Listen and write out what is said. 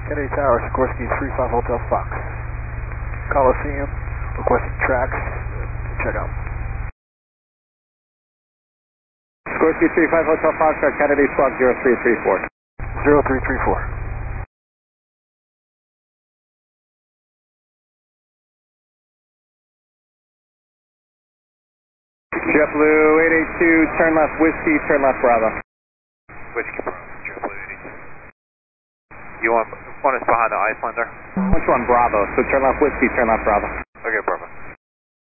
Kennedy Tower, Sikorsky 35 Hotel Fox. Coliseum, requesting tracks, check out. Sikorsky 35 Hotel Fox, Kennedy Squawk 0334. 0334. JetBlue 882, turn left Whiskey, turn left Bravo. Whiskey Bravo, JetBlue 882. You want us behind the Icelander? Which one? Bravo. So turn left Whiskey, turn left Bravo. Okay, Bravo.